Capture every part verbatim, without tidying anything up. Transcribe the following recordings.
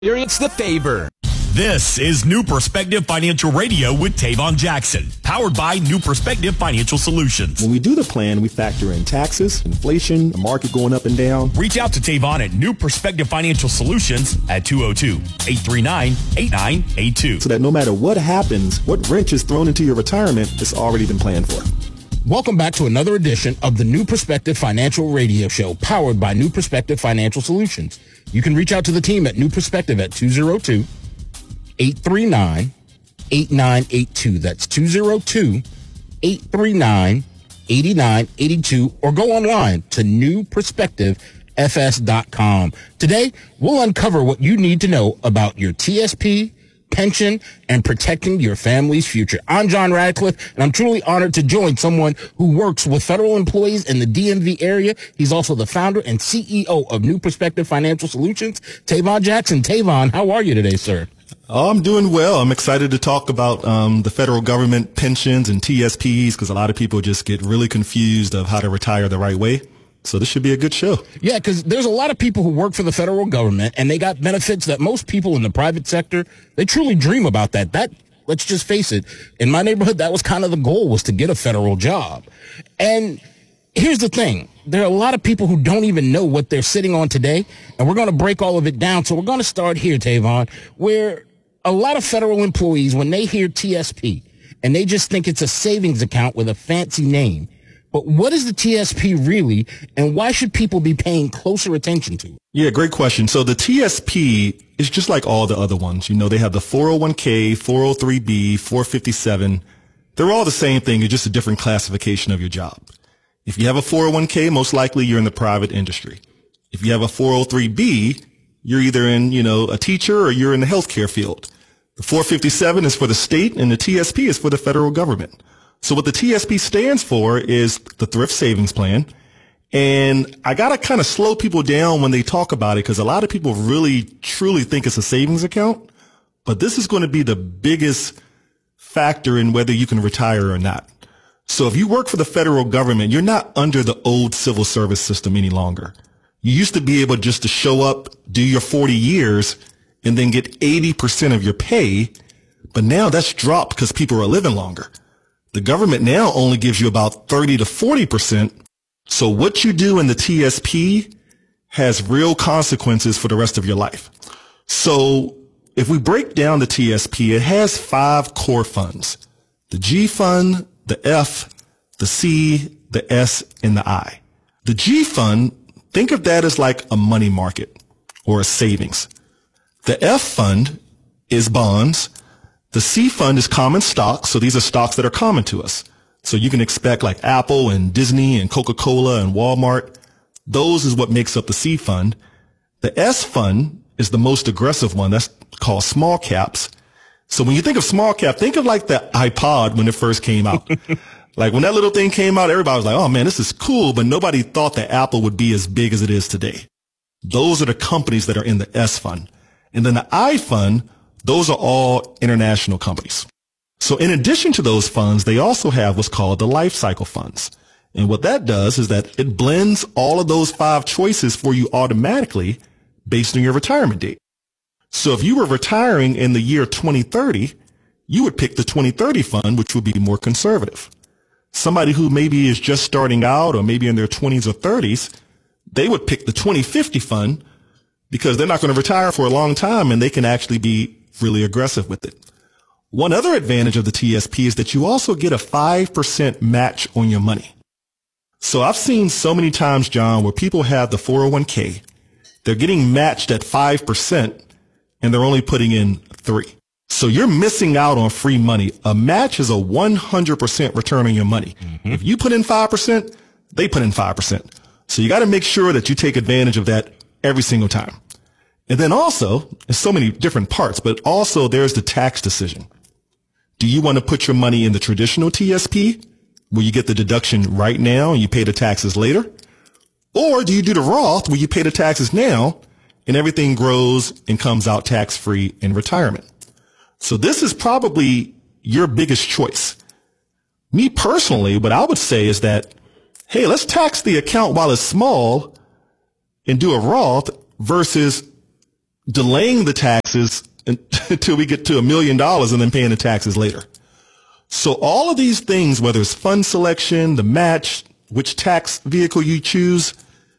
Experience the favor. This is New Perspective Financial Radio with Tavon Jackson, powered by New Perspective Financial Solutions. When we do the plan, we factor in taxes, inflation, the market going up and down. Reach out to Tavon at New Perspective Financial Solutions at two oh two, eight three nine, eight nine eight two. So that no matter what happens, what wrench is thrown into your retirement, it's already been planned for. Welcome back to another edition of the New Perspective Financial Radio Show, powered by New Perspective Financial Solutions. You can reach out to the team at New Perspective at two oh two, eight three nine, eight nine eight two. That's two oh two, eight three nine, eight nine eight two, or go online to new perspective f s dot com. Today, we'll uncover what you need to know about your T S P, pension, and protecting your family's future. I'm John Radcliffe, and I'm truly honored to join someone who works with federal employees in the D M V area. He's also the founder and C E O of New Perspective Financial Solutions, Tavon Jackson. Tavon, how are you today, sir? Oh, I'm doing well. I'm excited to talk about um, the federal government pensions and T S Ps because a lot of people just get really confused of how to retire the right way. So this should be a good show. Yeah, because there's a lot of people who work for the federal government, and they got benefits that most people in the private sector, they truly dream about that. That, let's just face it, in my neighborhood, that was kind of the goal, was to get a federal job. And here's the thing. There are a lot of people who don't even know what they're sitting on today, and we're going to break all of it down. So we're going to start here, Tavon, where a lot of federal employees, when they hear T S P, and they just think it's a savings account with a fancy name. But what is the T S P really, and why should people be paying closer attention to it? Yeah, great question. So the T S P is just like all the other ones. You know, they have the four oh one k, four oh three b, four fifty-seven. They're all the same thing. It's just a different classification of your job. If you have a four oh one k, most likely you're in the private industry. If you have a four oh three b, you're either in, you know, a teacher or you're in the healthcare field. The four fifty-seven is for the state, and the T S P is for the federal government. So what the T S P stands for is the Thrift Savings Plan. And I got to kind of slow people down when they talk about it because a lot of people really, truly think it's a savings account. But this is going to be the biggest factor in whether you can retire or not. So if you work for the federal government, you're not under the old civil service system any longer. You used to be able just to show up, do your forty years, and then get eighty percent of your pay. But now that's dropped because people are living longer. The government now only gives you about thirty to forty percent. So what you do in the T S P has real consequences for the rest of your life. So if we break down the T S P, it has five core funds: the G fund, the F, the C, the S, and the I. The G fund, think of that as like a money market or a savings. The F fund is bonds. The C fund is common stocks. So these are stocks that are common to us. So you can expect like Apple and Disney and Coca-Cola and Walmart. Those is what makes up the C fund. The S fund is the most aggressive one. That's called small caps. So when you think of small cap, think of like the iPod when it first came out. Like when that little thing came out, everybody was like, oh man, this is cool. But nobody thought that Apple would be as big as it is today. Those are the companies that are in the S fund. And then the I fund, those are all international companies. So in addition to those funds, they also have what's called the life cycle funds. And what that does is that it blends all of those five choices for you automatically based on your retirement date. So if you were retiring in the year twenty thirty, you would pick the twenty thirty fund, which would be more conservative. Somebody who maybe is just starting out or maybe in their twenties or thirties, they would pick the twenty fifty fund because they're not going to retire for a long time and they can actually be really aggressive with it. One other advantage of the T S P is that you also get a five percent match on your money. So I've seen so many times, John, where people have the four oh one k, they're getting matched at five percent and they're only putting in three. So you're missing out on free money. A match is a one hundred percent return on your money. Mm-hmm. If you put in five percent, they put in five percent. So you got to make sure that you take advantage of that every single time. And then also, there's so many different parts, but also there's the tax decision. Do you want to put your money in the traditional T S P, where you get the deduction right now and you pay the taxes later? Or do you do the Roth, where you pay the taxes now and everything grows and comes out tax-free in retirement? So this is probably your biggest choice. Me personally, what I would say is that, hey, let's tax the account while it's small and do a Roth versus delaying the taxes until we get to a million dollars and then paying the taxes later. So all of these things, whether it's fund selection, the match, which tax vehicle you choose,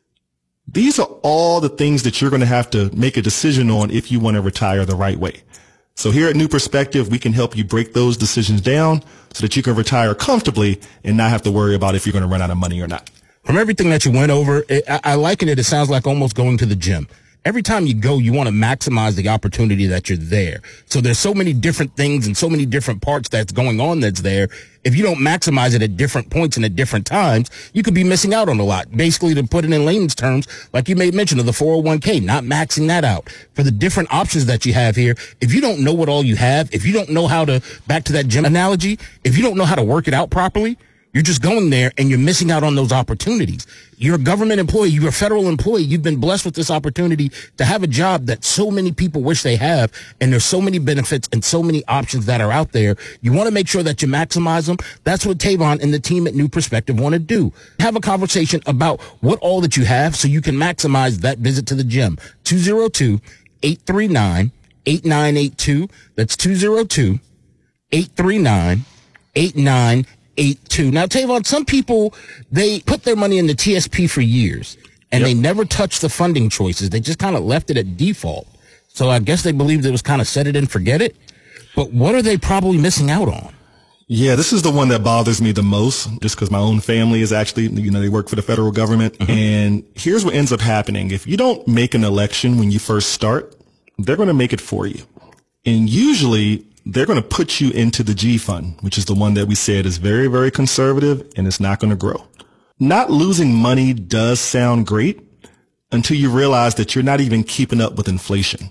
these are all the things that you're going to have to make a decision on if you want to retire the right way. So here at New Perspective, we can help you break those decisions down so that you can retire comfortably and not have to worry about if you're going to run out of money or not. From everything that you went over, it, I, I liken it, it sounds like almost going to the gym. Every time you go, you want to maximize the opportunity that you're there. So there's so many different things and so many different parts that's going on that's there. If you don't maximize it at different points and at different times, you could be missing out on a lot. Basically, to put it in layman's terms, like you made mention of the four oh one k, not maxing that out. For the different options that you have here, if you don't know what all you have, if you don't know how to, back to that gym analogy, if you don't know how to work it out properly, you're just going there and you're missing out on those opportunities. You're a government employee. You're a federal employee. You've been blessed with this opportunity to have a job that so many people wish they have. And there's so many benefits and so many options that are out there. You want to make sure that you maximize them. That's what Tavon and the team at New Perspective want to do. Have a conversation about what all that you have so you can maximize that visit to the gym. two oh two, eight three nine, eight nine eight two. That's two oh two, eight three nine, eight nine eight two. Eight two. Now, Tavon, some people, they put their money in the T S P for years, and yep. they never touched the funding choices. They just kind of left it at default. So I guess they believed it was kind of set it and forget it. But what are they probably missing out on? Yeah, this is the one that bothers me the most, just because my own family is actually, you know, they work for the federal government. Mm-hmm. And here's what ends up happening. If you don't make an election when you first start, they're going to make it for you. And usually they're going to put you into the G fund, which is the one that we said is very, very conservative and it's not going to grow. Not losing money does sound great until you realize that you're not even keeping up with inflation.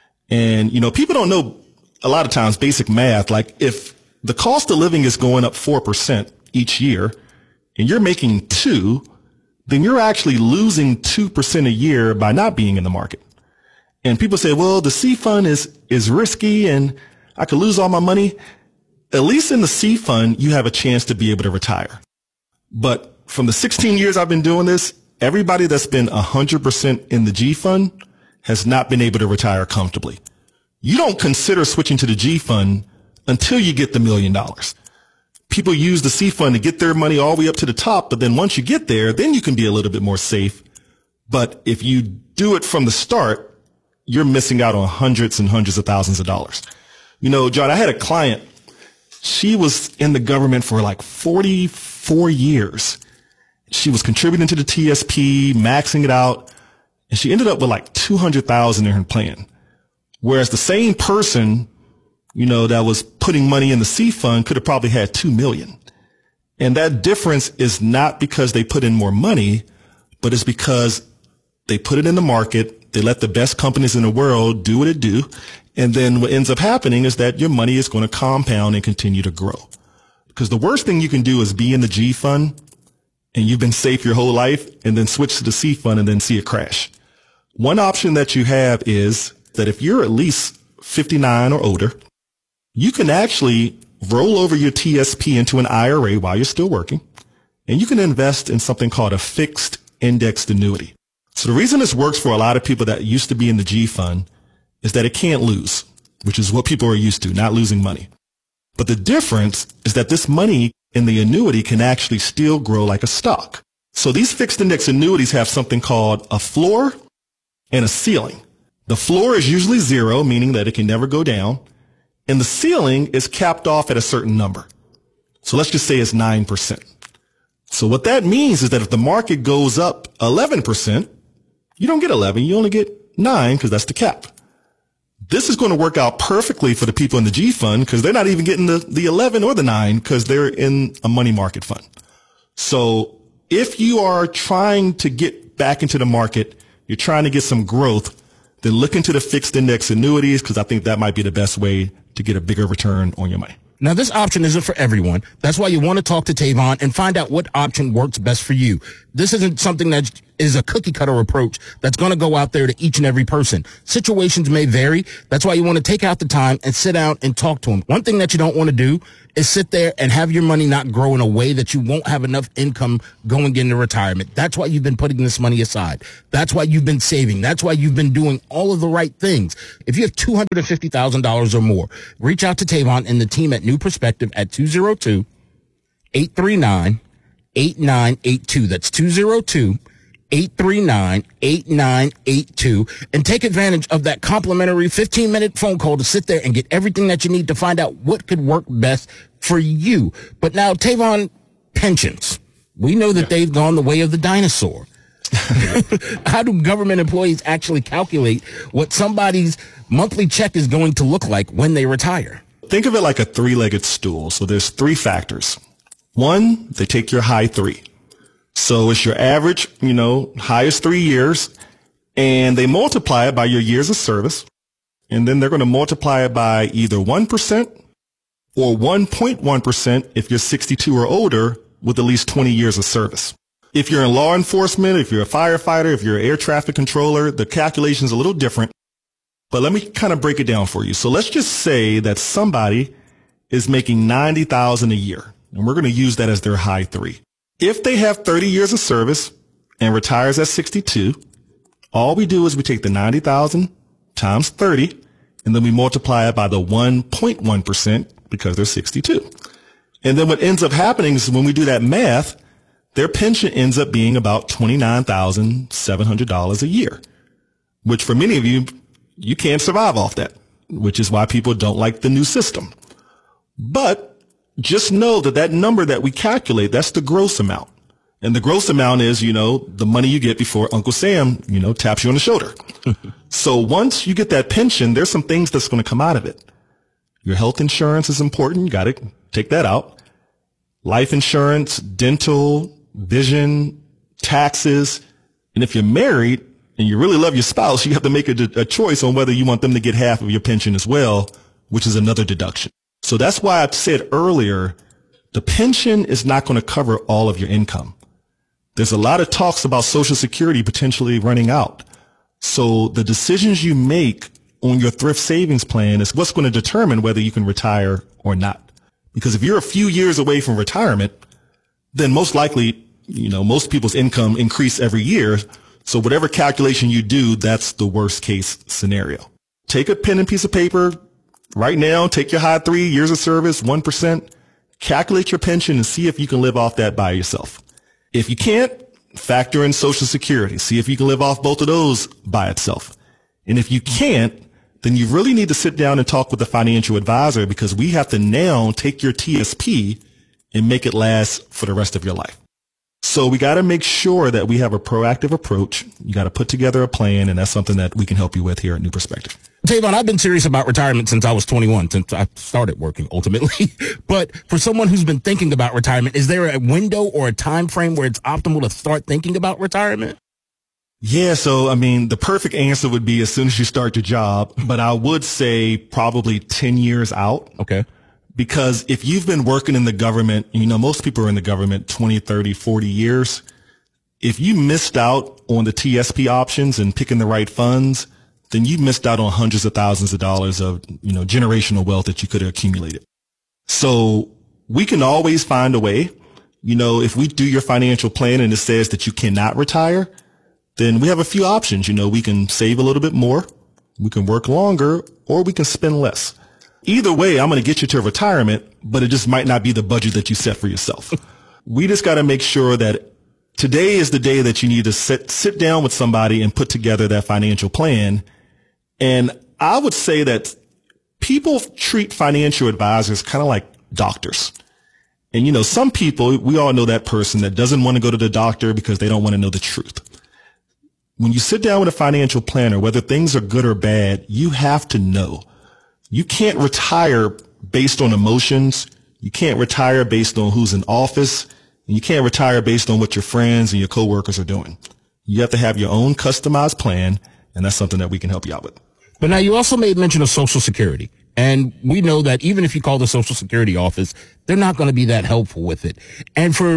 And, you know, people don't know a lot of times basic math. Like if the cost of living is going up four percent each year and you're making two, then you're actually losing two percent a year by not being in the market. And people say, well, the C fund is, is risky and I could lose all my money. At least in the C fund, you have a chance to be able to retire. But from the sixteen years I've been doing this, everybody that's been one hundred percent in the G fund has not been able to retire comfortably. You don't consider switching to the G fund until you get the million dollars. People use the C fund to get their money all the way up to the top, but then once you get there, then you can be a little bit more safe. But if you do it from the start, you're missing out on hundreds and hundreds of thousands of dollars. You know, John, I had a client. She was in the government for like forty-four years. She was contributing to the T S P, maxing it out, and she ended up with like two hundred thousand in her plan. Whereas the same person, you know, that was putting money in the C fund could have probably had two million. And that difference is not because they put in more money, but it's because they put it in the market. They let the best companies in the world do what it do. And then what ends up happening is that your money is going to compound and continue to grow. Because the worst thing you can do is be in the G fund and you've been safe your whole life and then switch to the C fund and then see it crash. One option that you have is that if you're at least fifty-nine or older, you can actually roll over your T S P into an I R A while you're still working, and you can invest in something called a fixed indexed annuity. So the reason this works for a lot of people that used to be in the G fund is that it can't lose, which is what people are used to, not losing money. But the difference is that this money in the annuity can actually still grow like a stock. So these fixed index annuities have something called a floor and a ceiling. The floor is usually zero, meaning that it can never go down. And the ceiling is capped off at a certain number. So let's just say it's nine percent. So what that means is that if the market goes up eleven percent, you don't get eleven, you only get nine because that's the cap. This is going to work out perfectly for the people in the G fund because they're not even getting the, the eleven or the nine because they're in a money market fund. So if you are trying to get back into the market, you're trying to get some growth, then look into the fixed index annuities because I think that might be the best way to get a bigger return on your money. Now, this option isn't for everyone. That's why you want to talk to Tavon and find out what option works best for you. This isn't something that is a cookie cutter approach that's going to go out there to each and every person. Situations may vary. That's why you want to take out the time and sit down and talk to them. One thing that you don't want to do is sit there and have your money not grow in a way that you won't have enough income going into retirement. That's why you've been putting this money aside. That's why you've been saving. That's why you've been doing all of the right things. If you have two hundred fifty thousand dollars or more, reach out to Tavon and the team at New Perspective at two oh two, eight three nine, eight nine eight two. That's two oh two, eight three nine, eight nine eight two, and take advantage of that complimentary fifteen minute phone call to sit there and get everything that you need to find out what could work best for you. But now, Tavon, pensions. We know that they've gone the way of the dinosaur. How do government employees actually calculate what somebody's monthly check is going to look like when they retire? Think of it like a three-legged stool. So there's three factors. One, they take your high three. So it's your average, you know, highest three years, and they multiply it by your years of service, and then they're going to multiply it by either one percent or one point one percent if you're sixty-two or older with at least twenty years of service. If you're in law enforcement, if you're a firefighter, if you're an air traffic controller, the calculation's a little different, but let me kind of break it down for you. So let's just say that somebody is making ninety thousand dollars a year, and we're going to use that as their high three. If they have thirty years of service and retires at sixty-two, all we do is we take the ninety thousand times thirty, and then we multiply it by the one point one percent because they're sixty-two. And then what ends up happening is when we do that math, their pension ends up being about twenty-nine thousand seven hundred dollars a year, which for many of you, you can't survive off that, which is why people don't like the new system. But just know that that number that we calculate, that's the gross amount. And the gross amount is, you know, the money you get before Uncle Sam, you know, taps you on the shoulder. So once you get that pension, there's some things that's going to come out of it. Your health insurance is important. You got to take that out. Life insurance, dental, vision, taxes. And if you're married and you really love your spouse, you have to make a, a choice on whether you want them to get half of your pension as well, which is another deduction. So that's why I said earlier, the pension is not going to cover all of your income. There's a lot of talks about Social Security potentially running out. So the decisions you make on your thrift savings plan is what's going to determine whether you can retire or not. Because if you're a few years away from retirement, then most likely, you know, most people's income increase every year. So whatever calculation you do, that's the worst case scenario. Take a pen and piece of paper. Right now, take your high three years of service, one percent, calculate your pension and see if you can live off that by yourself. If you can't, factor in Social Security. See if you can live off both of those by itself. And if you can't, then you really need to sit down and talk with a financial advisor because we have to now take your T S P and make it last for the rest of your life. So we got to make sure that we have a proactive approach. You got to put together a plan, and that's something that we can help you with here at New Perspective. Tavon, I've been serious about retirement since I was twenty-one, since I started working ultimately. But for someone who's been thinking about retirement, is there a window or a time frame where it's optimal to start thinking about retirement? Yeah, so I mean, the perfect answer would be as soon as you start your job, but I would say probably ten years out. Okay. Because if you've been working in the government, you know, most people are in the government twenty, thirty, forty years. If you missed out on the T S P options and picking the right funds, then you missed out on hundreds of thousands of dollars of, you know, generational wealth that you could have accumulated. So we can always find a way. You know, if we do your financial plan and it says that you cannot retire, then we have a few options. You know, we can save a little bit more, we can work longer, or we can spend less. Either way, I'm going to get you to retirement, but it just might not be the budget that you set for yourself. We just got to make sure that today is the day that you need to sit, sit down with somebody and put together that financial plan. And I would say that people treat financial advisors kind of like doctors. And, you know, some people, we all know that person that doesn't want to go to the doctor because they don't want to know the truth. When you sit down with a financial planner, whether things are good or bad, you have to know. You can't retire based on emotions. You can't retire based on who's in office. And you can't retire based on what your friends and your coworkers are doing. You have to have your own customized plan, and that's something that we can help you out with. But now you also made mention of Social Security. And we know that even if you call the Social Security office, they're not going to be that helpful with it. And for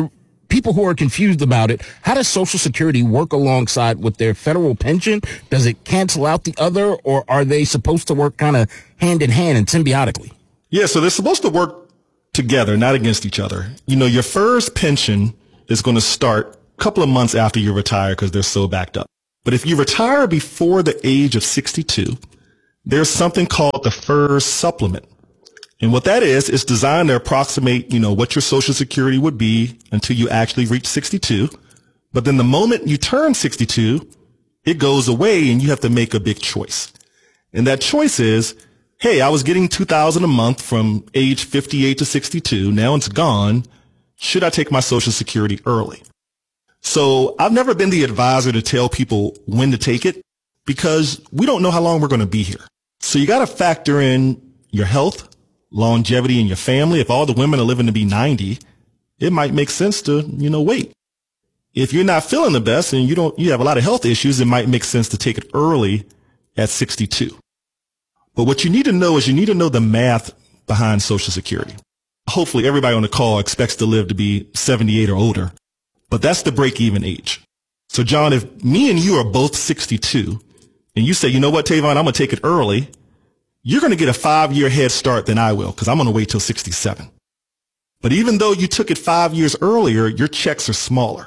people who are confused about it, how does Social Security work alongside with their federal pension? Does it cancel out the other, or are they supposed to work kind of hand in hand and symbiotically? Yeah, so they're supposed to work together, not against each other. You know, your first pension is going to start a couple of months after you retire because they're so backed up. But if you retire before the age of sixty-two, there's something called the F E R S supplement. And what that is, is designed to approximate, you know, what your Social Security would be until you actually reach sixty-two. But then the moment you turn sixty-two, it goes away and you have to make a big choice. And that choice is, hey, I was getting two thousand dollars a month from age fifty-eight to sixty-two. Now it's gone. Should I take my Social Security early? So I've never been the advisor to tell people when to take it because we don't know how long we're going to be here. So you got to factor in your health, longevity in your family. If all the women are living to be ninety, it might make sense to, you know, wait. If you're not feeling the best and you don't, you have a lot of health issues, it might make sense to take it early at sixty-two. But what you need to know is you need to know the math behind Social Security. Hopefully everybody on the call expects to live to be seventy-eight or older, but that's the break-even age. So John, if me and you are both sixty-two and you say, you know what, Tavon, I'm going to take it early, you're going to get a five-year head start than I will because I'm going to wait till sixty-seven. But even though you took it five years earlier, your checks are smaller.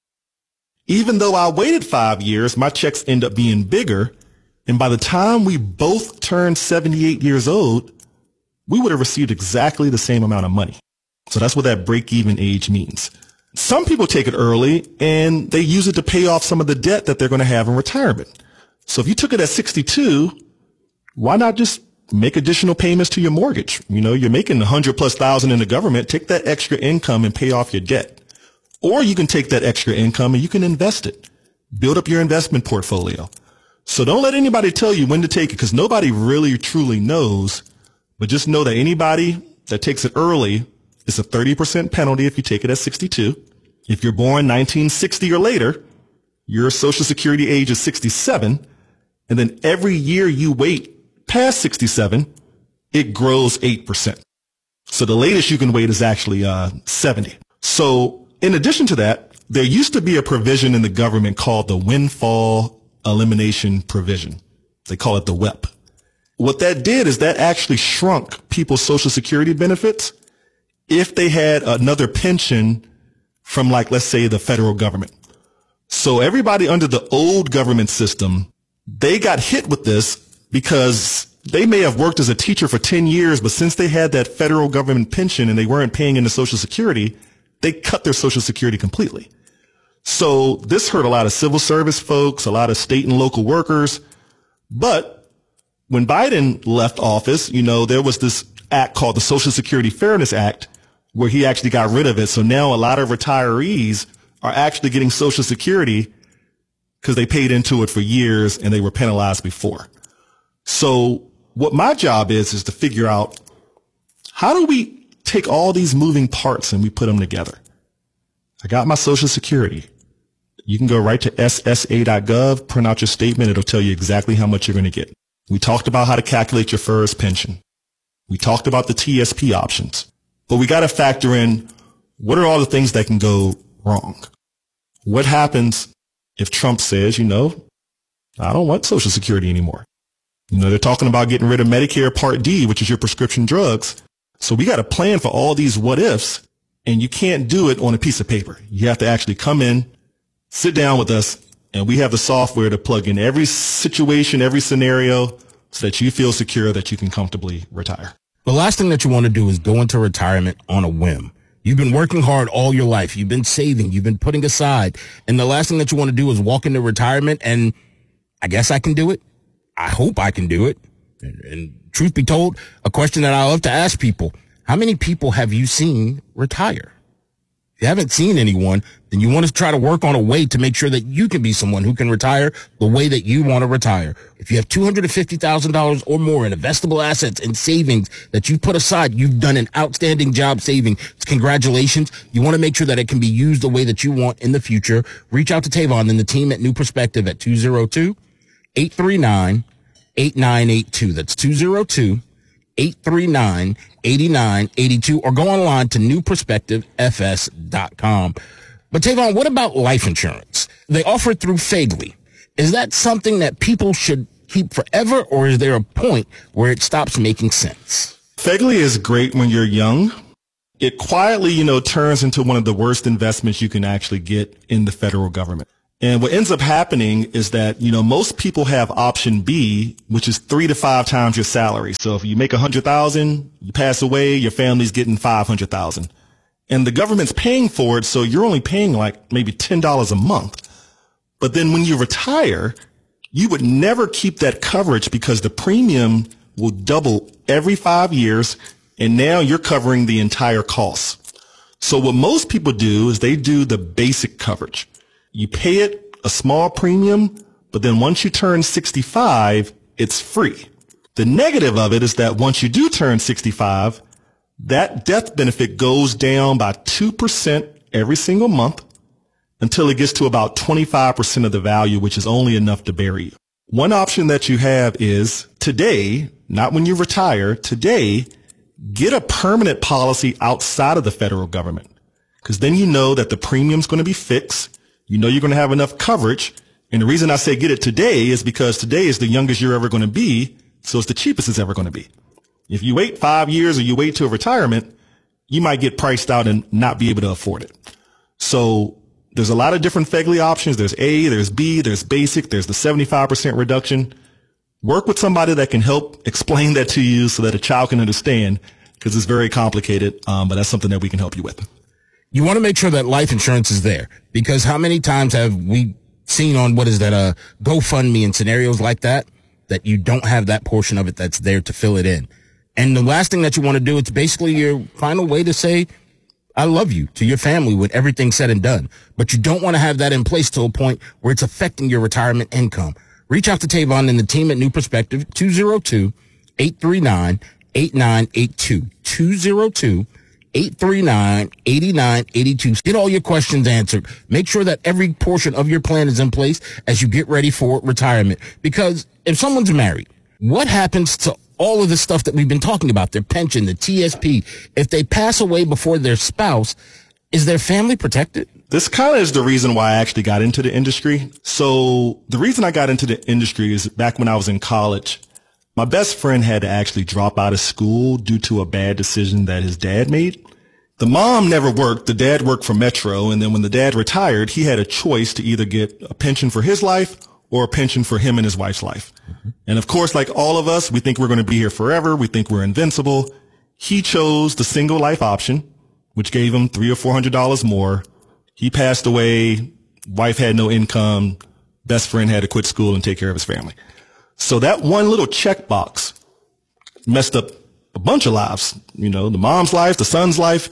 Even though I waited five years, my checks end up being bigger. And by the time we both turned seventy-eight years old, we would have received exactly the same amount of money. So that's what that break-even age means. Some people take it early and they use it to pay off some of the debt that they're going to have in retirement. So if you took it at sixty-two, why not just make additional payments to your mortgage? You know, you're making a hundred plus thousand in the government. Take that extra income and pay off your debt. Or you can take that extra income and you can invest it. Build up your investment portfolio. So don't let anybody tell you when to take it because nobody really truly knows. But just know that anybody that takes it early, it's a thirty percent penalty if you take it at sixty-two. If you're born nineteen sixty or later, your Social Security age is sixty-seven. And then every year you wait past sixty-seven, it grows eight percent. So the latest you can wait is actually uh, seventy. So in addition to that, there used to be a provision in the government called the Windfall Elimination Provision. They call it the W E P. What that did is that actually shrunk people's Social Security benefits if they had another pension from, like, let's say the federal government. So everybody under the old government system, they got hit with this because they may have worked as a teacher for ten years, but since they had that federal government pension and they weren't paying into Social Security, they cut their Social Security completely. So this hurt a lot of civil service folks, a lot of state and local workers. But when Biden left office, you know, there was this act called the Social Security Fairness Act where he actually got rid of it. So now a lot of retirees are actually getting Social Security because they paid into it for years and they were penalized before. So what my job is, is to figure out how do we take all these moving parts and we put them together. I got my Social Security. You can go right to S S A dot gov, print out your statement. It'll tell you exactly how much you're going to get. We talked about how to calculate your F E R S pension. We talked about the T S P options, but we got to factor in what are all the things that can go wrong? What happens if Trump says, you know, I don't want Social Security anymore? You know, they're talking about getting rid of Medicare Part D, which is your prescription drugs. So we got to plan for all these what ifs, and you can't do it on a piece of paper. You have to actually come in, sit down with us, and we have the software to plug in every situation, every scenario so that you feel secure that you can comfortably retire. The last thing that you want to do is go into retirement on a whim. You've been working hard all your life. You've been saving. You've been putting aside. And the last thing that you want to do is walk into retirement and I guess I can do it. I hope I can do it. And, and truth be told, a question that I love to ask people, how many people have you seen retire? If you haven't seen anyone, then you want to try to work on a way to make sure that you can be someone who can retire the way that you want to retire. If you have two hundred fifty thousand dollars or more in investable assets and savings that you put aside, you've done an outstanding job saving. Congratulations. You want to make sure that it can be used the way that you want in the future. Reach out to Tavon and the team at New Perspective at two oh two, eight three nine, eight nine eight two. That's two oh two, eight three nine, eight nine eight two, or go online to new perspective f s dot com. But Tavon, what about life insurance? They offer it through Fagley. Is that something that people should keep forever, or is there a point where it stops making sense? Fagley is great when you're young. It quietly, you know, turns into one of the worst investments you can actually get in the federal government. And what ends up happening is that, you know, most people have option B, which is three to five times your salary. So if you make a hundred thousand, you pass away, your family's getting five hundred thousand. And the government's paying for it, so you're only paying like maybe ten dollars a month. But then when you retire, you would never keep that coverage because the premium will double every five years, and now you're covering the entire cost. So what most people do is they do the basic coverage. You pay it a small premium, but then once you turn sixty-five, it's free. The negative of it is that once you do turn sixty-five, that death benefit goes down by two percent every single month until it gets to about twenty-five percent of the value, which is only enough to bury you. One option that you have is today, not when you retire, today, get a permanent policy outside of the federal government, because then you know that the premium's going to be fixed. You know you're going to have enough coverage. And the reason I say get it today is because today is the youngest you're ever going to be, so it's the cheapest it's ever going to be. If you wait five years or you wait till retirement, you might get priced out and not be able to afford it. So there's a lot of different Fagley options. There's A, there's B, there's basic, there's the seventy-five percent reduction. Work with somebody that can help explain that to you so that a child can understand, because it's very complicated, um, but that's something that we can help you with. You want to make sure that life insurance is there, because how many times have we seen on, what is that, uh, GoFundMe and scenarios like that, that you don't have that portion of it that's there to fill it in. And the last thing that you want to do, it's basically your final way to say, I love you to your family when everything's said and done. But you don't want to have that in place to a point where it's affecting your retirement income. Reach out to Tavon and the team at New Perspective, two oh two, eight three nine, eight nine eight two, two oh two, eight three nine, eight nine eight two. Get all your questions answered. Make sure that every portion of your plan is in place as you get ready for retirement. Because if someone's married, what happens to all of the stuff that we've been talking about, their pension, the T S P, if they pass away before their spouse, is their family protected? This kind of is the reason why I actually got into the industry. So the reason I got into the industry is back when I was in college, my best friend had to actually drop out of school due to a bad decision that his dad made. The mom never worked. The dad worked for Metro. And then when the dad retired, he had a choice to either get a pension for his life or a pension for him and his wife's life. Mm-hmm. And of course, like all of us, we think we're going to be here forever. We think we're invincible. He chose the single life option, which gave him three or four hundred dollars more. He passed away. Wife had no income. Best friend had to quit school and take care of his family. So that one little checkbox messed up a bunch of lives, you know, the mom's life, the son's life.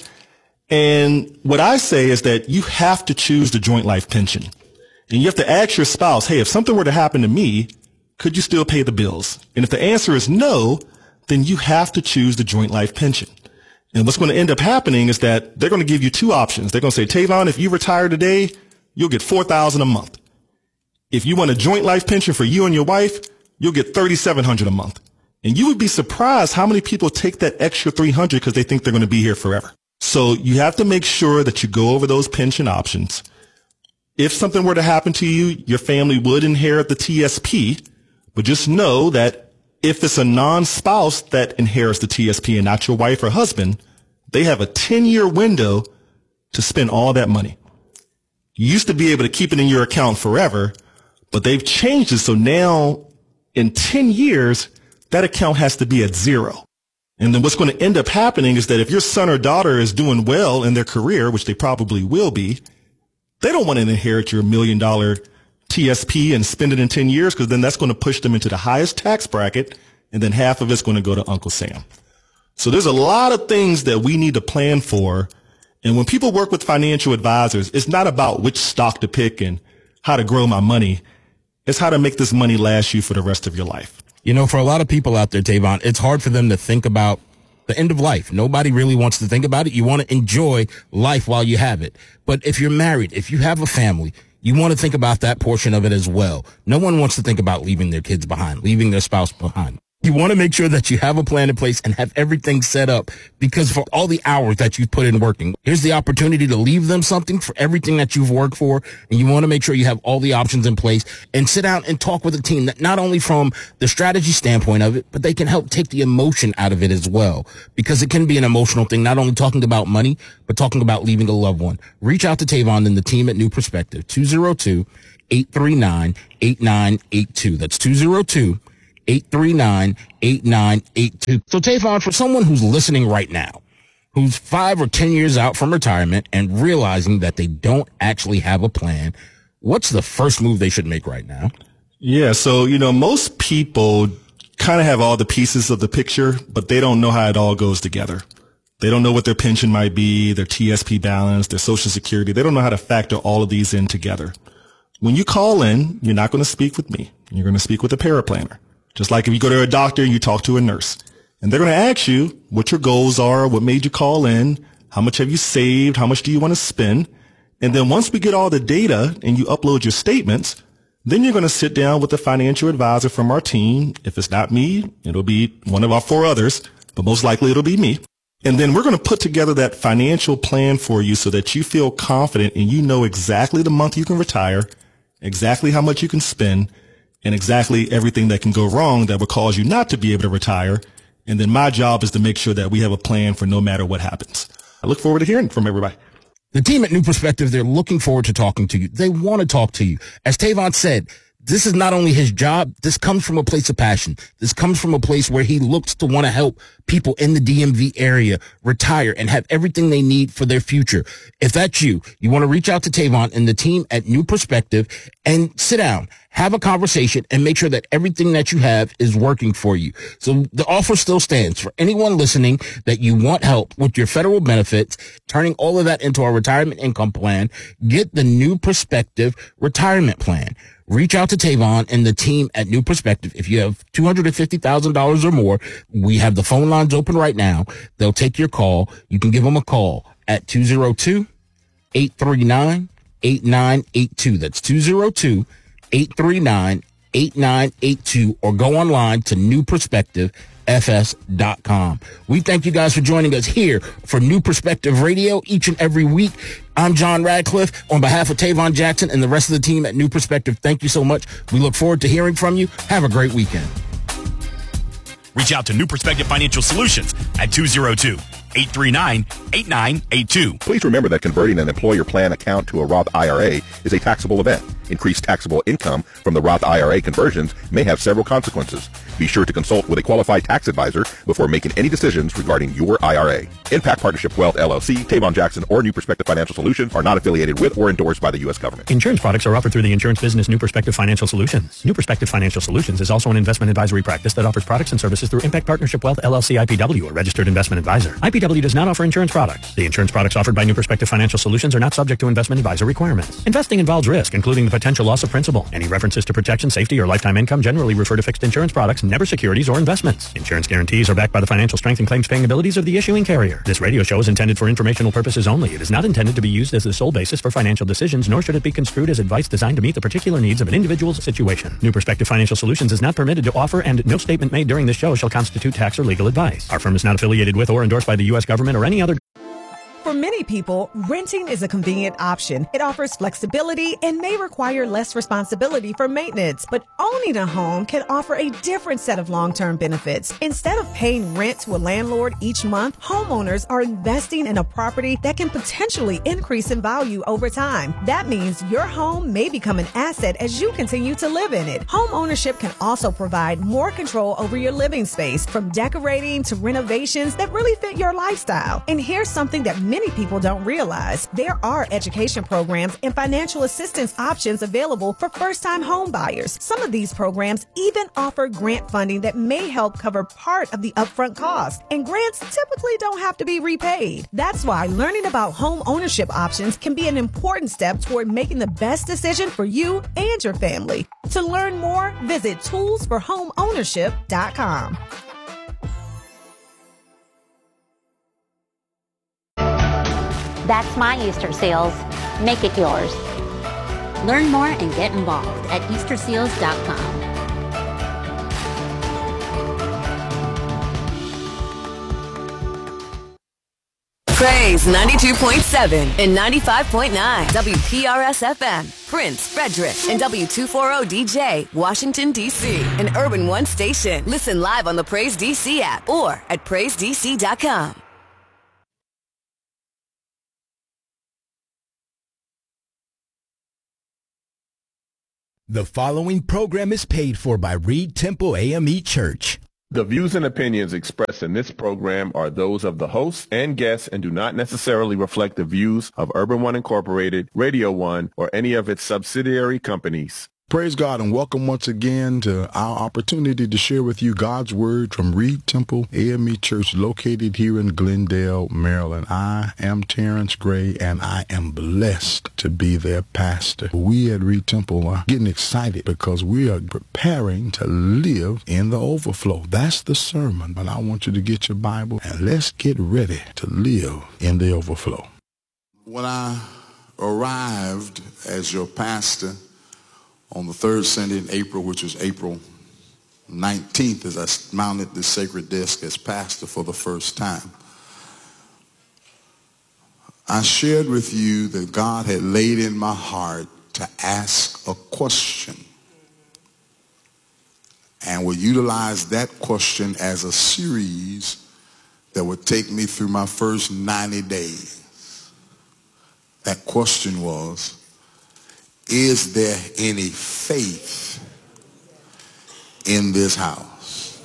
And what I say is that you have to choose the joint life pension. And you have to ask your spouse, hey, if something were to happen to me, could you still pay the bills? And if the answer is no, then you have to choose the joint life pension. And what's going to end up happening is that they're going to give you two options. They're going to say, Tavon, if you retire today, you'll get four thousand dollars a month. If you want a joint life pension for you and your wife, you'll get thirty-seven hundred dollars a month. And you would be surprised how many people take that extra three hundred dollars because they think they're going to be here forever. So you have to make sure that you go over those pension options. If something were to happen to you, your family would inherit the T S P, but just know that if it's a non-spouse that inherits the T S P and not your wife or husband, they have a ten-year window to spend all that money. You used to be able to keep it in your account forever, but they've changed it. So now in ten years, that account has to be at zero. And then what's going to end up happening is that if your son or daughter is doing well in their career, which they probably will be, they don't want to inherit your million dollar T S P and spend it in ten years, because then that's going to push them into the highest tax bracket, and then half of it's going to go to Uncle Sam. So there's a lot of things that we need to plan for. And when people work with financial advisors, it's not about which stock to pick and how to grow my money. It's how to make this money last you for the rest of your life. You know, for a lot of people out there, Tavon, it's hard for them to think about the end of life. Nobody really wants to think about it. You want to enjoy life while you have it. But if you're married, if you have a family, you want to think about that portion of it as well. No one wants to think about leaving their kids behind, leaving their spouse behind. You want to make sure that you have a plan in place and have everything set up, because for all the hours that you've put in working, here's the opportunity to leave them something for everything that you've worked for. And you want to make sure you have all the options in place and sit down and talk with a team that not only from the strategy standpoint of it, but they can help take the emotion out of it as well, because it can be an emotional thing, not only talking about money, but talking about leaving a loved one. Reach out to Tavon and the team at New Perspective, two oh two, eight three nine, eight nine eight two. That's two oh two, eight three nine, eight nine eight two. So Tavon, for someone who's listening right now, who's five or ten years out from retirement and realizing that they don't actually have a plan, what's the first move they should make right now? Yeah, so, you know, most people kind of have all the pieces of the picture, but they don't know how it all goes together. They don't know what their pension might be, their T S P balance, their Social Security. They don't know how to factor all of these in together. When you call in, you're not going to speak with me. You're going to speak with a paraplanner. Just like if you go to a doctor and you talk to a nurse, and they're going to ask you what your goals are, what made you call in, how much have you saved, how much do you want to spend? And then once we get all the data and you upload your statements, then you're going to sit down with a financial advisor from our team. If it's not me, it'll be one of our four others, but most likely it'll be me. And then we're going to put together that financial plan for you so that you feel confident and you know exactly the month you can retire, exactly how much you can spend, and exactly everything that can go wrong that would cause you not to be able to retire. And then my job is to make sure that we have a plan for no matter what happens. I look forward to hearing from everybody. The team at New Perspective, they're looking forward to talking to you. They want to talk to you. As Tavon said, this is not only his job. This comes from a place of passion. This comes from a place where he looks to want to help people in the D M V area retire and have everything they need for their future. If that's you, you want to reach out to Tavon and the team at New Perspective and sit down, have a conversation, and make sure that everything that you have is working for you. So the offer still stands for anyone listening that you want help with your federal benefits, turning all of that into a retirement income plan. Get the New Perspective retirement plan. Reach out to Tavon and the team at New Perspective. If you have two hundred fifty thousand dollars or more, we have the phone lines open right now. They'll take your call. You can give them a call at two oh two, eight three nine, eight nine eight two. That's two oh two, eight three nine, eight nine eight two, or go online to new perspective f s dot com. We thank you guys for joining us here for New Perspective Radio each and every week. I'm John Radcliffe. On behalf of Tavon Jackson and the rest of the team at New Perspective, thank you so much. We look forward to hearing from you. Have a great weekend. Reach out to New Perspective Financial Solutions at two oh two, eight three nine, eight nine eight two. Please remember that converting an employer plan account to a Roth I R A is a taxable event. Increased taxable income from the Roth I R A conversions may have several consequences. Be sure to consult with a qualified tax advisor before making any decisions regarding your I R A. Impact Partnership Wealth, L L C, Tavon Jackson, or New Perspective Financial Solutions are not affiliated with or endorsed by the U S government. Insurance products are offered through the insurance business New Perspective Financial Solutions. New Perspective Financial Solutions is also an investment advisory practice that offers products and services through Impact Partnership Wealth, L L C, I P W, a registered investment advisor. I P W does not offer insurance products. The insurance products offered by New Perspective Financial Solutions are not subject to investment advisor requirements. Investing involves risk, including the potential loss of principal. Any references to protection, safety, or lifetime income generally refer to fixed insurance products, never securities or investments. Insurance guarantees are backed by the financial strength and claims paying abilities of the issuing carrier. This radio show is intended for informational purposes only. It is not intended to be used as the sole basis for financial decisions, nor should it be construed as advice designed to meet the particular needs of an individual's situation. New Perspective Financial Solutions is not permitted to offer, and no statement made during this show shall constitute tax or legal advice. Our firm is not affiliated with or endorsed by the U S government or any other. For many people, renting is a convenient option. It offers flexibility and may require less responsibility for maintenance. But owning a home can offer a different set of long-term benefits. Instead of paying rent to a landlord each month, homeowners are investing in a property that can potentially increase in value over time. That means your home may become an asset as you continue to live in it. Home ownership can also provide more control over your living space, from decorating to renovations that really fit your lifestyle. And here's something that many Many people don't realize. There are education programs and financial assistance options available for first-time home buyers. Some of these programs even offer grant funding that may help cover part of the upfront cost. And grants typically don't have to be repaid. That's why learning about home ownership options can be an important step toward making the best decision for you and your family. To learn more, visit tools for home ownership dot com. That's my Easter Seals. Make it yours. Learn more and get involved at easter seals dot com. Praise ninety-two point seven and ninety-five point nine W P R S F M, Prince, Frederick, and W two forty D J, Washington, D C, an Urban One station. Listen live on the Praise D C app or at praise d c dot com. The following program is paid for by Reed Temple A M E Church. The views and opinions expressed in this program are those of the hosts and guests and do not necessarily reflect the views of Urban One Incorporated, Radio One, or any of its subsidiary companies. Praise God and welcome once again to our opportunity to share with you God's Word from Reed Temple A M E Church located here in Glendale, Maryland. I am Terrence Gray and I am blessed to be their pastor. We at Reed Temple are getting excited because we are preparing to live in the overflow. That's the sermon. But I want you to get your Bible and let's get ready to live in the overflow. When I arrived as your pastor on the third Sunday in April, which was April nineteenth, as I mounted the sacred desk as pastor for the first time, I shared with you that God had laid in my heart to ask a question and would utilize that question as a series that would take me through my first ninety days. That question was, is there any faith in this house?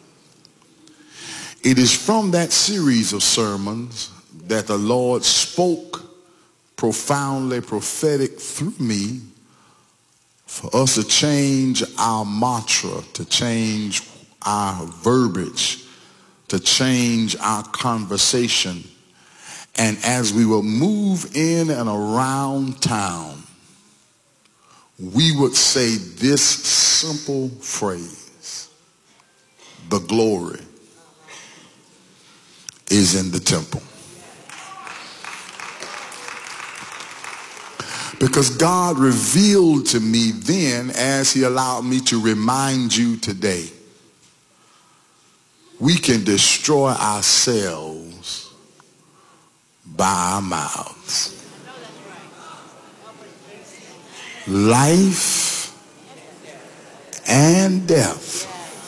It is from that series of sermons that the Lord spoke profoundly prophetic through me for us to change our mantra, to change our verbiage, to change our conversation. And as we will move in and around town, we would say this simple phrase: the glory is in the temple. Because God revealed to me then, as he allowed me to remind you today, we can destroy ourselves by our mouths. Life and death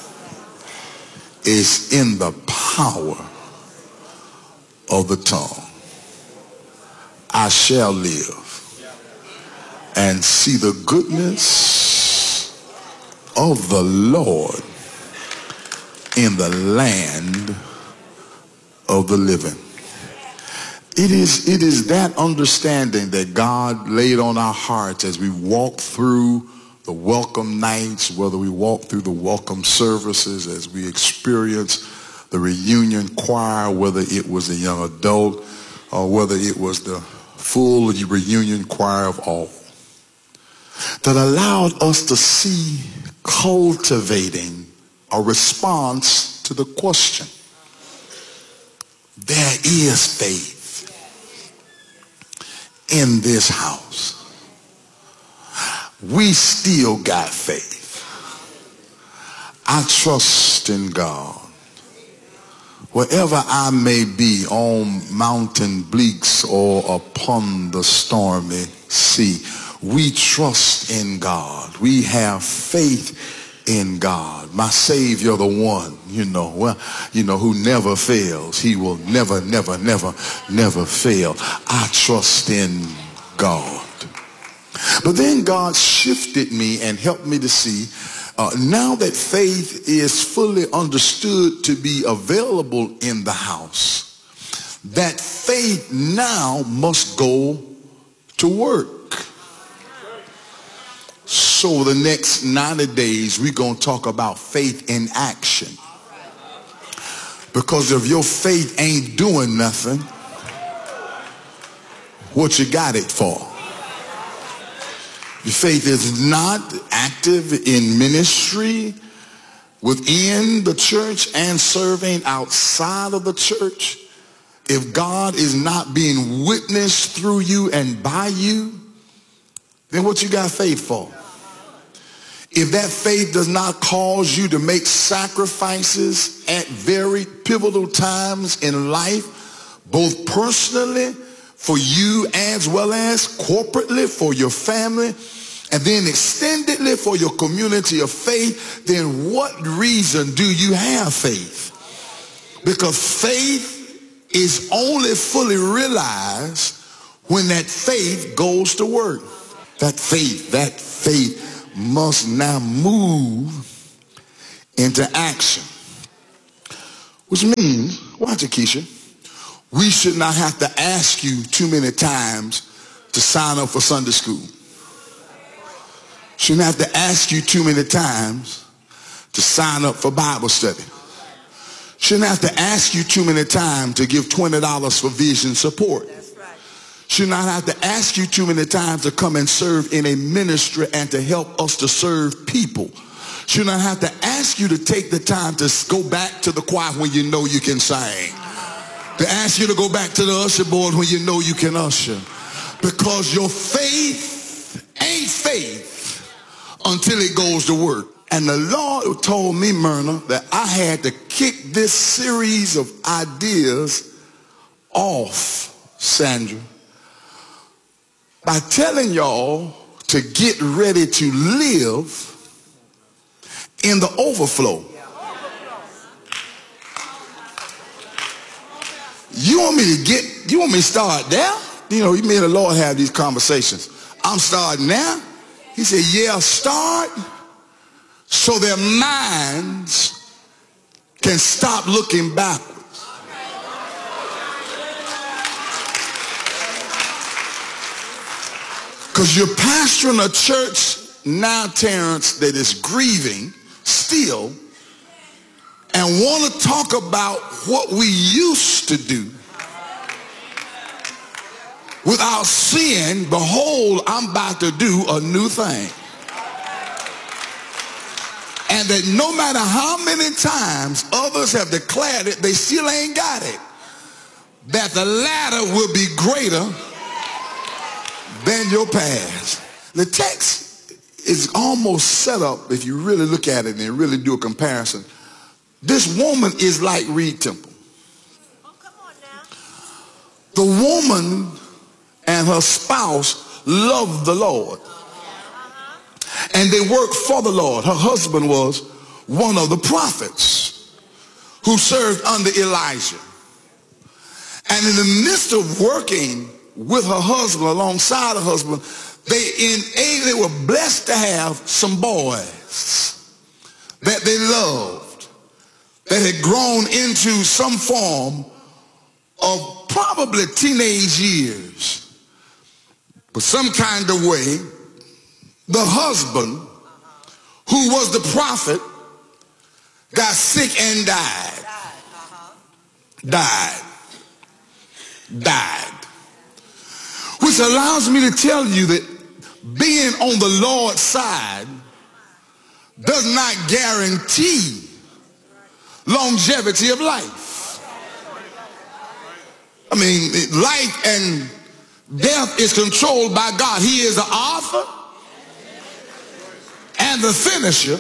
is in the power of the tongue. I shall live and see the goodness of the Lord in the land of the living. It is, it is that understanding that God laid on our hearts as we walk through the welcome nights, whether we walk through the welcome services, as we experience the reunion choir, whether it was a young adult or whether it was the full reunion choir of all, that allowed us to see cultivating a response to the question. There is faith in this house. We still got faith. I trust in God. Wherever I may be, on mountain bleaks or upon the stormy sea, we trust in God. We have faith in God. My Savior, the one, you know, well, you know, who never fails. He will never, never, never, never fail. I trust in God. But then God shifted me and helped me to see, uh, now that faith is fully understood to be available in the house, that faith now must go to work. So the next ninety days, we're going to talk about faith in action. Because if your faith ain't doing nothing, what you got it for? Your faith is not active in ministry within the church and serving outside of the church. If God is not being witnessed through you and by you, then what you got faith for? If that faith does not cause you to make sacrifices at very pivotal times in life, both personally, for you as well as corporately, for your family, and then extendedly for your community of faith, then what reason do you have faith? Because faith is only fully realized when that faith goes to work. That faith, that faith must now move into action. Which means, watch it, Keisha, we should not have to ask you too many times to sign up for Sunday school. Shouldn't have to ask you too many times to sign up for Bible study. Shouldn't have to ask you too many times to give twenty dollars for vision support. Should not have to ask you too many times to come and serve in a ministry and to help us to serve people. Should not have to ask you to take the time to go back to the choir when you know you can sing. To ask you to go back to the usher board when you know you can usher. Because your faith ain't faith until it goes to work. And the Lord told me, Myrna, that I had to kick this series of ideas off, Sandra, by telling y'all to get ready to live in the overflow. You want me to get, you want me to start there? You know, you mean the Lord have these conversations. I'm starting now. He said, yeah, start so their minds can stop looking backwards. Because you're pastoring a church now, Terrence, that is grieving still and want to talk about what we used to do without saying, behold, I'm about to do a new thing. And that no matter how many times others have declared it, they still ain't got it. That the latter will be greater than your past. The text is almost set up, if you really look at it and really do a comparison. This woman is like Reed Temple. Oh, come on now. The woman and her spouse loved the Lord. And they worked for the Lord. Her husband was one of the prophets who served under Elijah. And in the midst of working with her husband, alongside her husband, they, in, they were blessed to have some boys that they loved, that had grown into some form of probably teenage years. But some kind of way, the husband, who was the prophet, got sick and died. Died. Died. Which allows me to tell you that being on the Lord's side does not guarantee longevity of life. I mean, life and death is controlled by God. He is the author and the finisher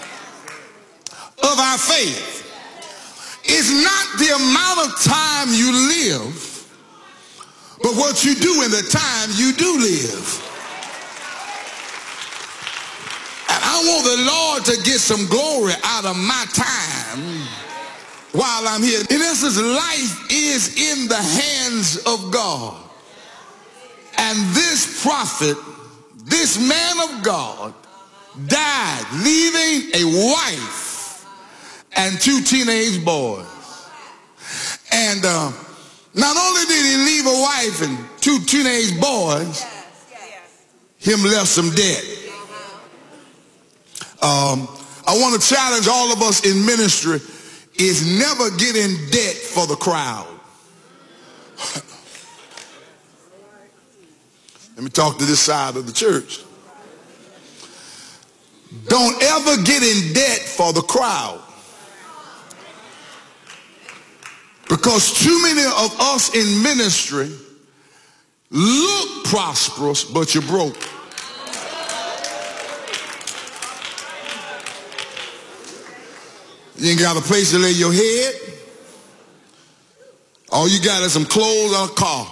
of our faith. It's not the amount of time you live, but what you do in the time you do live. And I want the Lord to get some glory out of my time while I'm here. In essence, life is in the hands of God. And this prophet, this man of God, died, leaving a wife and two teenage boys. And uh, not only did he leave a wife and two teenage boys, him left some debt. Um, I want to challenge all of us in ministry is never get in debt for the crowd. Let me talk to this side of the church. Don't ever get in debt for the crowd. Because too many of us in ministry look prosperous, but you're broke. You ain't got a place to lay your head. All you got is some clothes and a car.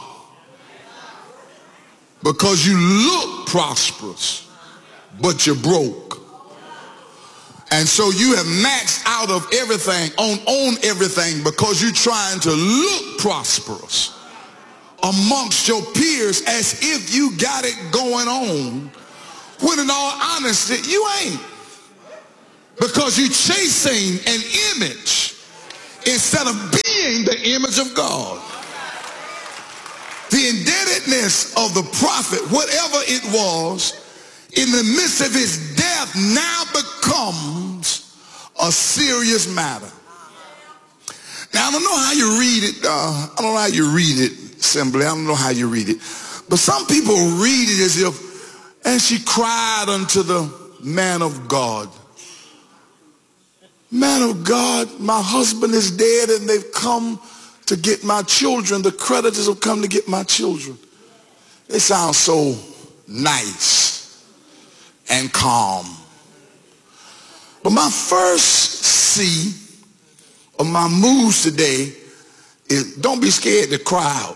Because you look prosperous, but you're broke. And so you have maxed out of everything, on, on everything, because you're trying to look prosperous amongst your peers as if you got it going on, when in all honesty, you ain't. Because you're chasing an image instead of being the image of God. The indebtedness of the prophet, whatever it was, in the midst of his death now becomes a serious matter. Now, I don't know how you read it. Uh, I don't know how you read it, Assembly. I don't know how you read it. But some people read it as if, and she cried unto the man of God. Man of God, my husband is dead and they've come to get my children. The creditors have come to get my children. It sounds so nice and calm. But my first C of my moves today is don't be scared to cry out.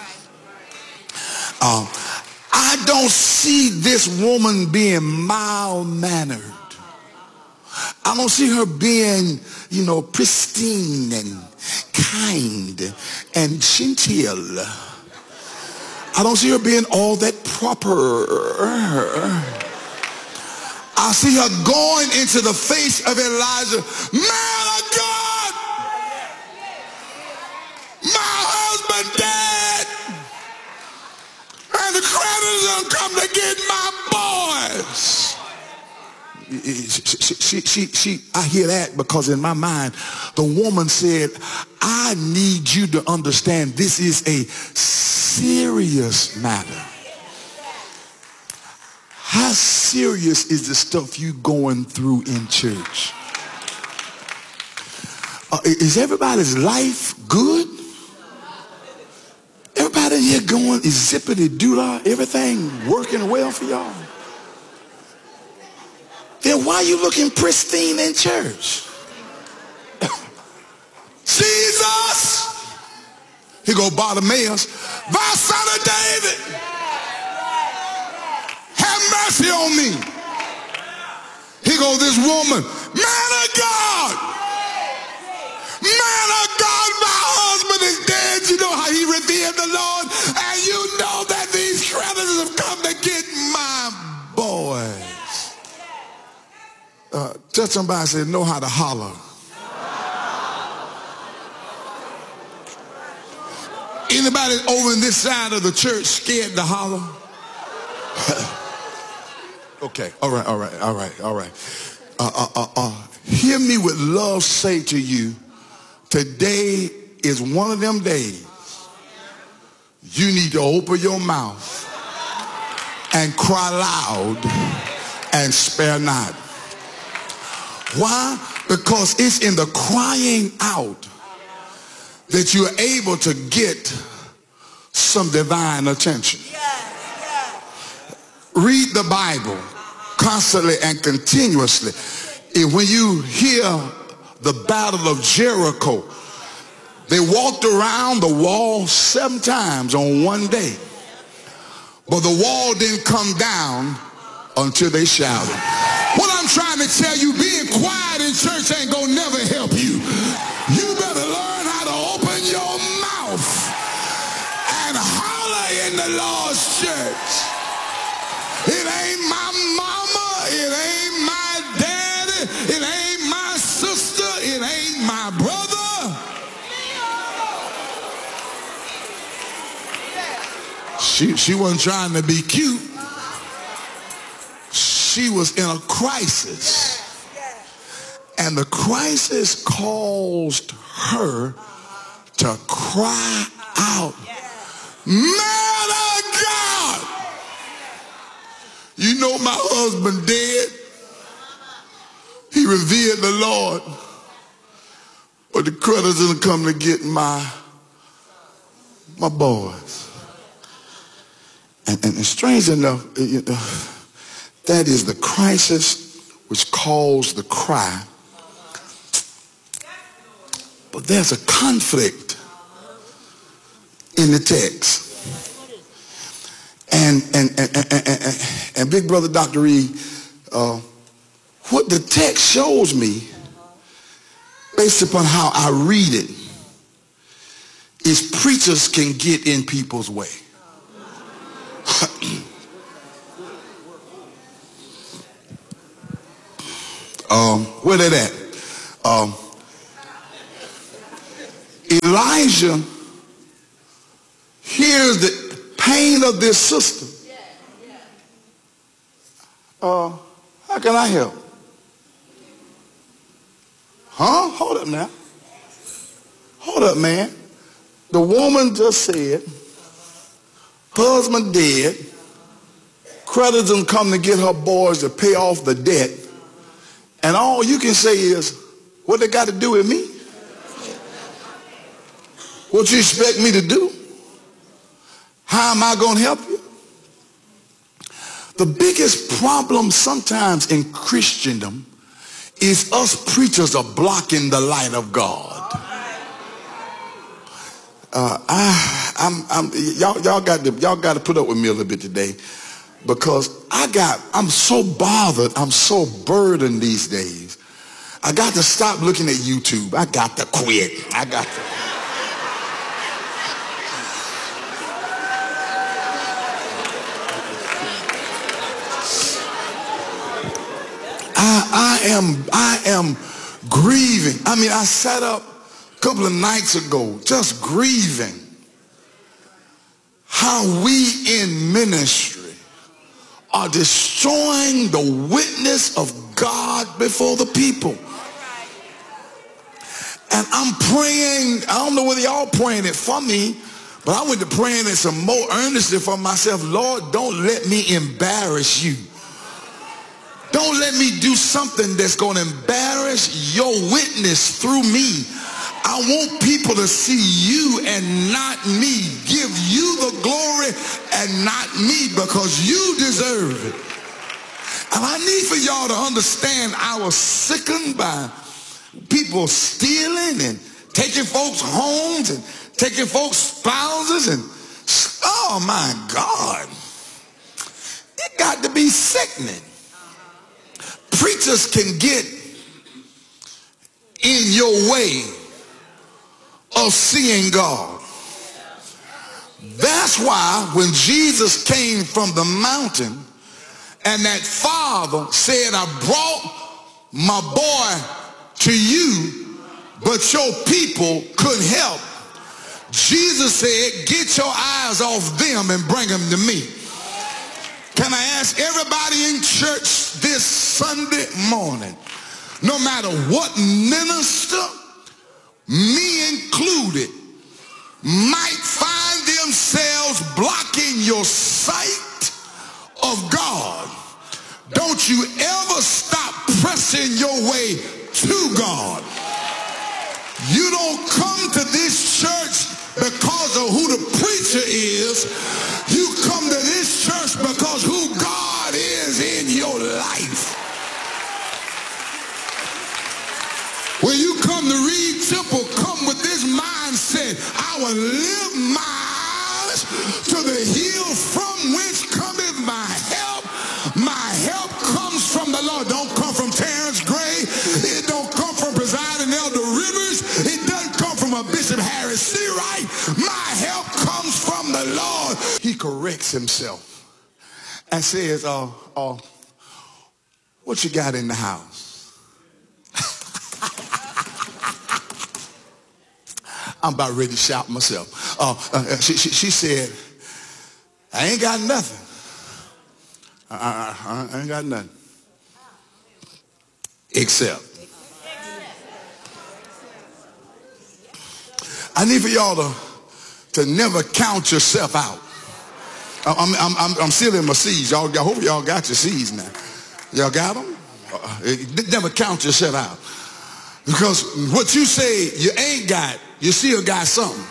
Um, I don't see this woman being mild-mannered. I don't see her being, you know, pristine and kind and genteel. I don't see her being all that proper. I see her going into the face of Elijah. Man of God, my husband dead, and the creditors have come to get my boys. She, she, she, she, I hear that because in my mind, the woman said, I need you to understand this is a serious matter. How serious is the stuff you going through in church? Uh, is everybody's life good? Everybody in here going, is zippity-doo-dah, everything working well for y'all? Then why are you looking pristine in church? Jesus! He go, Bartimaeus, thou son of David, have mercy on me. He go, this woman, man of God, man of God, my husband is dead. You know how he revered the Lord, and you know that these creditors have come to get my boys. Uh, touch somebody and say, know how to holler. Anybody over in this side of the church scared to holler? Okay, all right, all right, all right, all right. Uh, uh, uh, uh, hear me with love say to you, today is one of them days you need to open your mouth and cry loud and spare not. Why? Because it's in the crying out that you're able to get some divine attention. Read the Bible constantly and continuously. And when you hear the battle of Jericho, they walked around the wall seven times on one day. But the wall didn't come down until they shouted. What I'm trying to tell you, being quiet in church ain't gonna never help you. You better learn how to open your mouth and holler in the Lord's church. It ain't my mama, it ain't my daddy, it ain't my sister, it ain't my brother. She, she wasn't trying to be cute. She was in a crisis, and the crisis caused her to cry out, man of God, you know my husband dead. He revered the Lord, but the creditors are coming to get my my boys. And, and, and strange enough, you know, that is the crisis which caused the cry. But there's a conflict in the text. And, and, and, and, and, and, and Big Brother Doctor Reed, uh, what the text shows me, based upon how I read it, is preachers can get in people's way. um, where they at? Um, Elijah hears the pain of this sister. Uh, how can I help? Huh? Hold up now. Hold up, man. The woman just said, husband dead, creditors come to get her boys to pay off the debt, and all you can say is, what they got to do with me? What you expect me to do? How am I going to help you? The biggest problem sometimes in Christendom is us preachers are blocking the light of God. Uh, I, I'm, I'm, y'all, y'all got to, y'all got to put up with me a little bit today, because I got, I'm so bothered, I'm so burdened these days. I got to stop looking at YouTube. I got to quit. I got to. I, I am, I am grieving. I mean, I sat up a couple of nights ago just grieving how we in ministry are destroying the witness of God before the people. And I'm praying, I don't know whether y'all praying it for me, but I went to praying it some more earnestly for myself. Lord, don't let me embarrass you. Don't let me do something that's going to embarrass your witness through me. I want people to see you and not me. Give you the glory and not me, because you deserve it. And I need for y'all to understand, I was sickened by people stealing and taking folks' homes and taking folks' spouses, and oh my God, it got to be sickening. Preachers can get in your way of seeing God. That's why when Jesus came from the mountain and that father said, I brought my boy to you, but your people couldn't help, Jesus said, get your eyes off them and bring them to me. Can I ask everybody in church this Sunday morning, no matter what minister, me included, might find themselves blocking your sight of God, don't you ever stop pressing your way to God. You don't come to this church because of who the preacher is. You come to this church because who God is in your life. When you come to Reed Temple, come with this mindset. I will lift my eyes to the hill from which cometh my help. My help comes from the Lord. Don't come from Terrence Gray. It don't come from Presiding Elder Rivers. It doesn't come from a Bishop Harris Seawright. My help comes from the Lord. He corrects himself and says, uh, uh, what you got in the house? I'm about ready to shout myself. Uh, uh, she, she, she said, I ain't got nothing. I, I, I ain't got nothing. Except. I need for y'all to, to never count yourself out. I'm, I'm, I'm, I'm still in my C's. Y'all, I hope y'all got your C's now. Y'all got them? Uh, never count yourself out. Because what you say you ain't got, you still got something.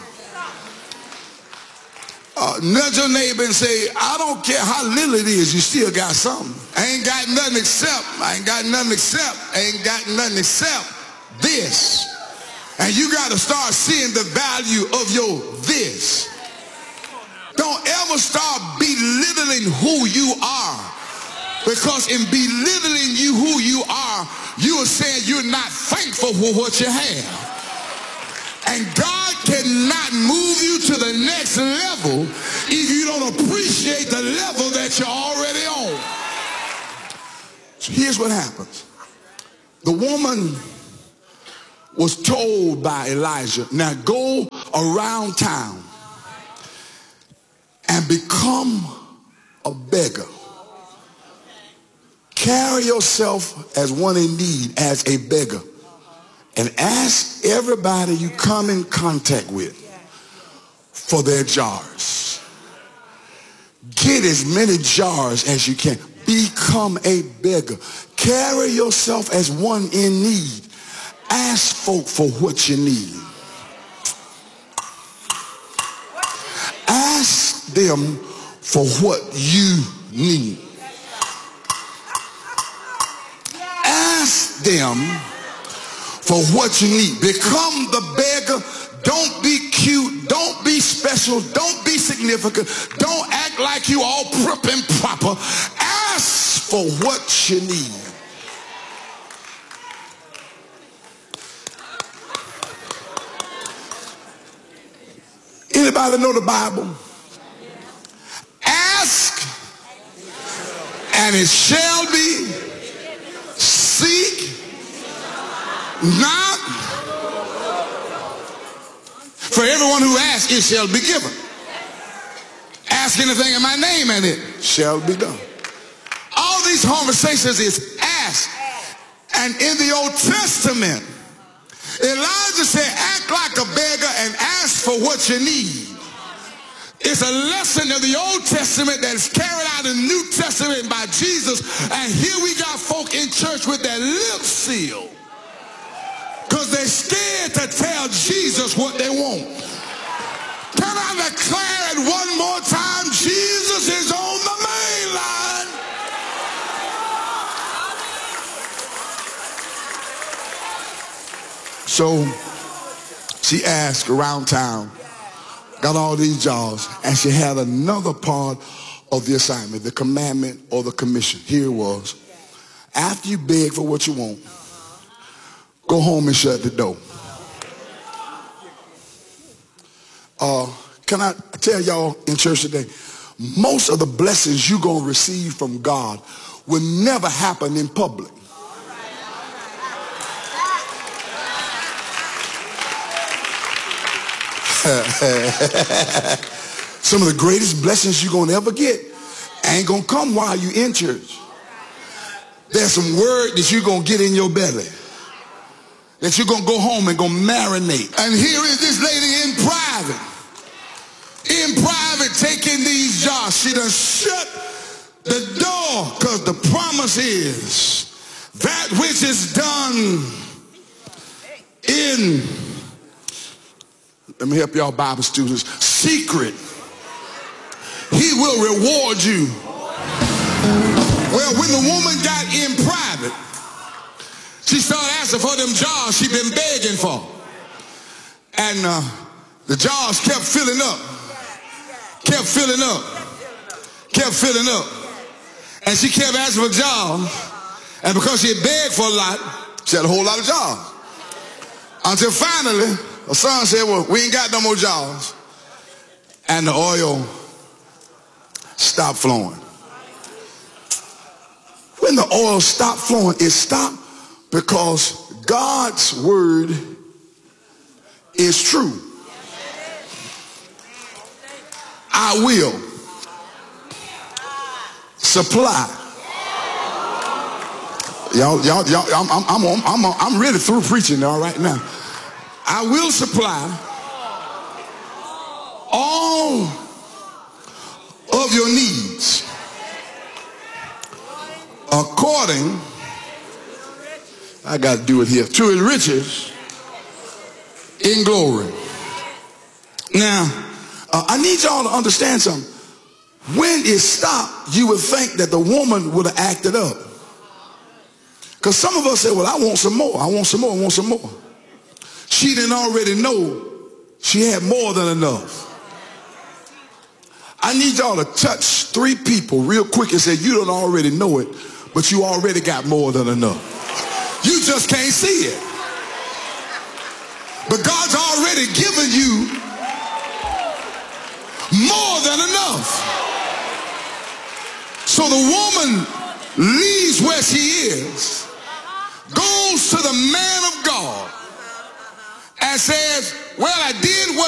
Uh, nudge your neighbor and say, I don't care how little it is, you still got something. I ain't got nothing except, I ain't got nothing except, I ain't got nothing except this. And you got to start seeing the value of your this. don't ever start belittling who you are. Because in belittling you who you are, you are saying you're not thankful for what you have. And God cannot move you to the next level if you don't appreciate the level that you're already on. So here's what happens. The woman was told by Elijah, now go around town and become a beggar. Carry yourself as one in need, as a beggar. And ask everybody you come in contact with for their jars. Get as many jars as you can. Become a beggar. Carry yourself as one in need. Ask folk for what you need. Ask them for what you need. Ask them for what you need. Become the beggar. Don't be cute. Don't be special. Don't be significant. Don't act like you all prim and proper. Ask for what you need. Anybody know the Bible? Ask and it shall be. Seek, knock. For everyone who asks, it shall be given. Ask anything in my name and it shall be done. All these conversations is ask. And in the Old Testament, Elijah said, act like a beggar and ask for what you need. It's a lesson of the Old Testament that is carried out in the New Testament by Jesus. And here we got folk in church with their lips sealed. Because they're scared to tell Jesus what they want. Can I declare it one more time? Jesus is on the main line. So she asked around town, got all these jars, and she had another part of the assignment, the commandment or the commission. Here it was. After you beg for what you want, go home and shut the door. Uh, can I tell y'all in church today, most of the blessings you're going to receive from God will never happen in public. Some of the greatest blessings you're going to ever get ain't going to come while you're in church. There's some word that you're going to get in your belly that you're going to go home and go marinate. And here is this lady in private. In private taking these jars. She done shut the door because the promise is that which is done in, let me help y'all Bible students, secret, he will reward you. Well, when the woman got in private, she started asking for them jars she'd been begging for. And uh, the jars kept filling up, kept filling up, kept filling up. And she kept asking for jars. And because she had begged for a lot, she had a whole lot of jars. Until finally, her son said, well, we ain't got no more jars. And the oil stopped flowing. When the oil stopped flowing, it stopped because God's word is true. I will supply. Y'all, y'all, y'all, I'm, I'm, I'm, I'm, I'm really through preaching all right now. I will supply all of your needs according, I got to do it here, to his riches in glory. Now, uh, I need y'all to understand something. When it stopped, you would think that the woman would have acted up. Because some of us say, well, I want some more. I want some more. I want some more. She didn't already know she had more than enough. I need y'all to touch three people real quick and say, you don't already know it, but you already got more than enough. You just can't see it. But God's already given you more than enough. So the woman leaves where she is, goes to the man of God, and says, well, I did what